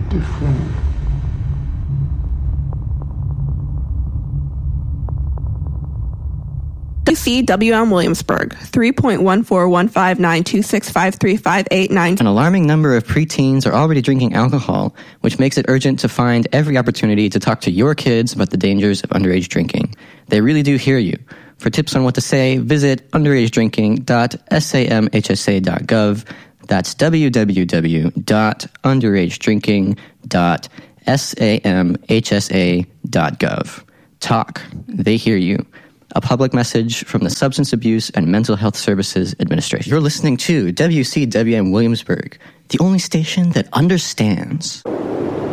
T'es fou. WCWM Williamsburg, 3.141592653589. An alarming number of preteens are already drinking alcohol, which makes it urgent to find every opportunity to talk to your kids about the dangers of underage drinking. They really do hear you. For tips on what to say, visit underagedrinking.samhsa.gov. That's www.underagedrinking.samhsa.gov. Talk. They hear you. A public message from the Substance Abuse and Mental Health Services Administration. You're listening to WCWM Williamsburg, the only station that understands.